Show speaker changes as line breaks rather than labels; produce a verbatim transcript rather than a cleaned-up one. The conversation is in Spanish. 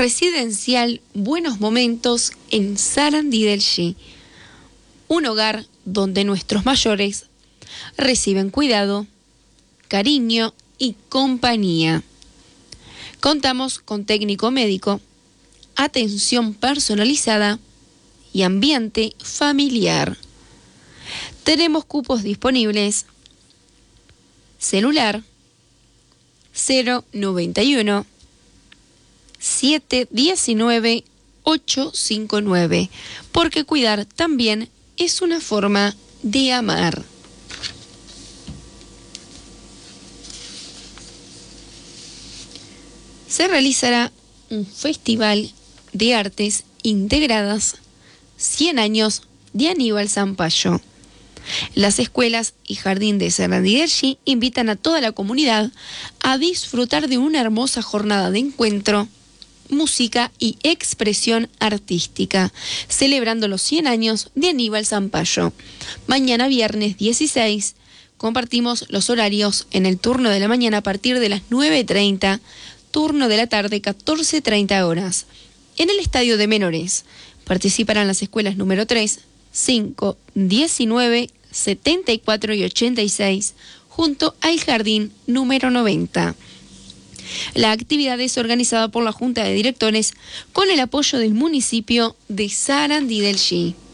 Residencial Buenos Momentos en Sarandí del Chi. Un hogar donde nuestros mayores reciben cuidado, cariño y compañía. Contamos con técnico médico, atención personalizada y ambiente familiar. Tenemos cupos disponibles. Celular cero noventa y uno, setecientos diecinueve, ochocientos cincuenta y nueve, porque cuidar también es una forma de amar. Se realizará un festival de artes integradas cien años de Aníbal Zampayo. Las escuelas y jardín de Sarandí del Chi invitan a toda la comunidad a disfrutar de una hermosa jornada de encuentro, música y expresión artística, celebrando los cien años de Aníbal Zampayo. Mañana viernes dieciséis compartimos los horarios en el turno de la mañana a partir de las nueve treinta, turno de la tarde catorce treinta horas. En el estadio de menores participarán las escuelas número tres, cinco, diecinueve, setenta y cuatro y ochenta y seis, junto al jardín número noventa. La actividad es organizada por la Junta de Directores con el apoyo del municipio de Sarandí del Chi.